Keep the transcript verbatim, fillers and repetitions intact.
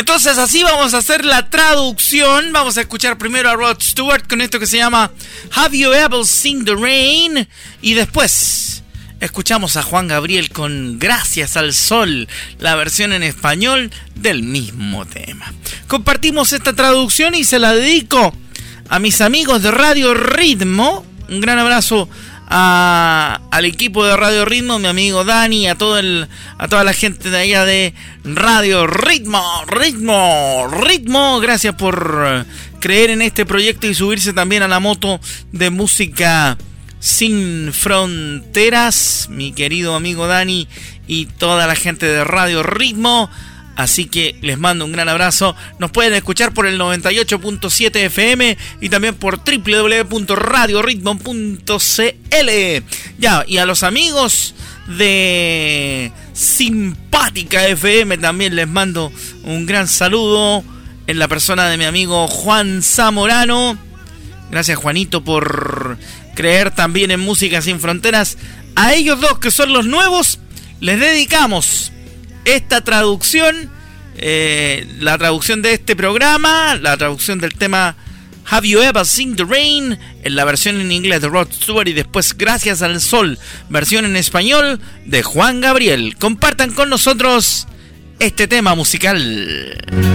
Entonces así vamos a hacer la traducción. Vamos a escuchar primero a Rod Stewart con esto que se llama Have You Ever Seen the Rain? Y después escuchamos a Juan Gabriel con Gracias al Sol, la versión en español del mismo tema. Compartimos esta traducción y se la dedico a mis amigos de Radio Ritmo. Un gran abrazo a, al equipo de Radio Ritmo, mi amigo Dani, a todo el, a toda la gente de allá de Radio Ritmo, Ritmo, Ritmo. Gracias por creer en este proyecto y subirse también a la moto de música sin fronteras, mi querido amigo Dani y toda la gente de Radio Ritmo. Así que les mando un gran abrazo. Nos pueden escuchar por el noventa y ocho punto siete F M y también por doble u doble u doble u punto radio ritmo punto c l. Ya, y a los amigos de Simpática F M también les mando un gran saludo en la persona de mi amigo Juan Zamorano. Gracias, Juanito, por creer también en Música Sin Fronteras. A ellos dos, que son los nuevos, les dedicamos esta traducción, eh, la traducción de este programa, la traducción del tema Have You Ever Seen the Rain, en la versión en inglés de Rod Stewart, y después Gracias al Sol, versión en español de Juan Gabriel. Compartan con nosotros este tema musical.